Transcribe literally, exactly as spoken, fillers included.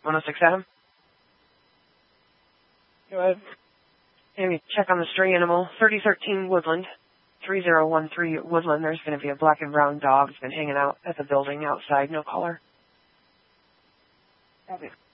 one oh six Adam. Go ahead. And check on the stray animal. thirty thirteen Woodland. three zero one three Woodland. There's going to be a black and brown dog. It's been hanging out at the building outside. No collar. Copy.